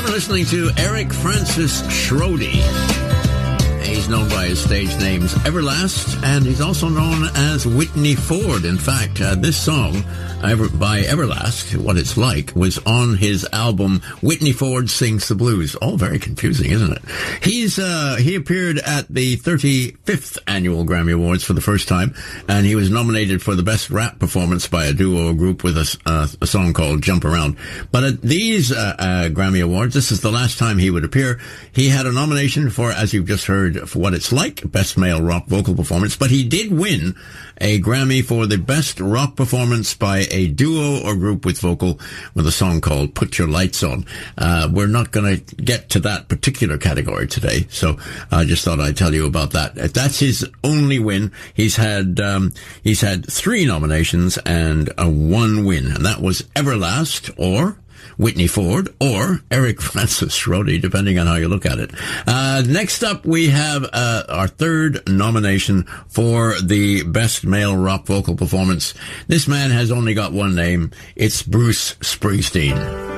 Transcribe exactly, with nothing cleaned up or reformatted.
You've been listening to Eric Francis Schrody. He's known by his stage names Everlast, and he's also known as Whitney Ford. In fact, uh, this song by Everlast, What It's Like, was on his album Whitney Ford Sings the Blues. All very confusing, isn't it? He's uh, he appeared at the thirty-fifth Annual Grammy Awards for the first time, and he was nominated for the Best Rap Performance by a duo or group with a, uh, a song called Jump Around. But at these uh, uh, Grammy Awards, this is the last time he would appear. He had a nomination for, as you've just heard, for What It's Like, Best Male Rock Vocal Performance, but he did win a Grammy for the Best Rock Performance by a duo or group with vocal with a song called Put Your Lights On. Uh, we're not going to get to that particular category today, so I just thought I'd tell you about that. That's his only win. He's had, um, he's had three nominations and a one win, and that was Everlast or Whitney Ford or Eric Francis Schrody, depending on how you look at it. Uh, next up, we have uh, our third nomination for the Best Male Rock Vocal Performance. This man has only got one name. It's Bruce Springsteen.